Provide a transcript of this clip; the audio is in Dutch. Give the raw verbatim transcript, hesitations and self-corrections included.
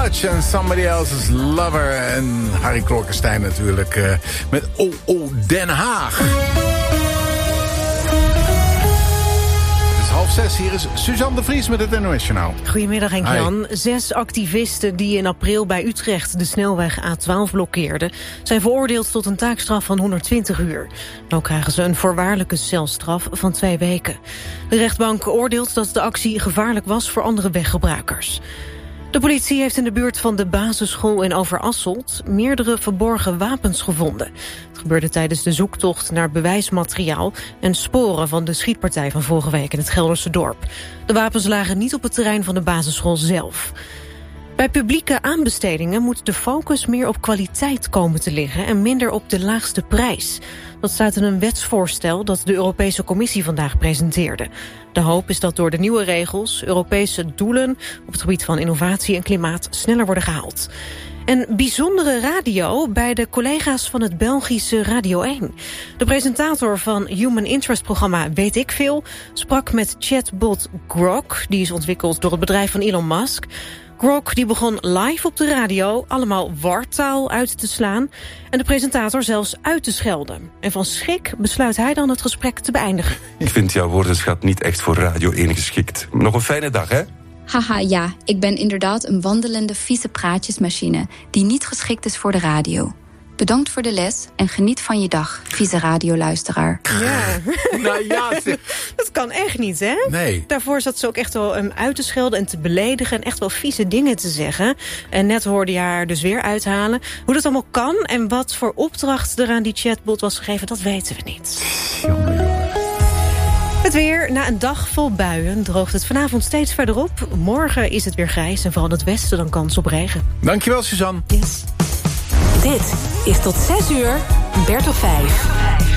Much and Somebody Else's Lover. En Harry Klorkenstein natuurlijk uh, met O O Den Haag. Half zes, hier is Suzanne de Vries met het N O S-journaal. Goedemiddag Henk-Jan. Zes activisten die in april bij Utrecht de snelweg A twaalf blokkeerden, zijn veroordeeld tot een taakstraf van honderdtwintig uur. Ook krijgen ze een voorwaardelijke celstraf van twee weken. De rechtbank oordeelt dat de actie gevaarlijk was voor andere weggebruikers. De politie heeft in de buurt van de basisschool in Overasselt meerdere verborgen wapens gevonden. Het gebeurde tijdens de zoektocht naar bewijsmateriaal en sporen van de schietpartij van vorige week in het Gelderse dorp. De wapens lagen niet op het terrein van de basisschool zelf. Bij publieke aanbestedingen moet de focus meer op kwaliteit komen te liggen en minder op de laagste prijs. Dat staat in een wetsvoorstel dat de Europese Commissie vandaag presenteerde. De hoop is dat door de nieuwe regels Europese doelen op het gebied van innovatie en klimaat sneller worden gehaald. En bijzondere radio bij de collega's van het Belgische Radio één. De presentator van Human Interest programma Weet ik Veel sprak met chatbot Grok, die is ontwikkeld door het bedrijf van Elon Musk. Grok die begon live op de radio allemaal wartaal uit te slaan en de presentator zelfs uit te schelden. En van schrik besluit hij dan het gesprek te beëindigen. Ik vind jouw woordenschat niet echt voor Radio één geschikt. Nog een fijne dag, hè? Haha, ja, ik ben inderdaad een wandelende vieze praatjesmachine die niet geschikt is voor de radio. Bedankt voor de les en geniet van je dag, vieze radioluisteraar. Ja. Nou ja, dat kan echt niet, hè? Nee. Daarvoor zat ze ook echt wel um, uit te schelden en te beledigen en echt wel vieze dingen te zeggen. En net hoorde je haar dus weer uithalen. Hoe dat allemaal kan en wat voor opdracht er aan die chatbot was gegeven, dat weten we niet. Jongen, jongen. Het weer, na een dag vol buien, droogt het vanavond steeds verder op. Morgen is het weer grijs en vooral in het westen dan kans op regen. Dankjewel, Suzanne. Yes. Dit is tot zes uur Bert of Vijf.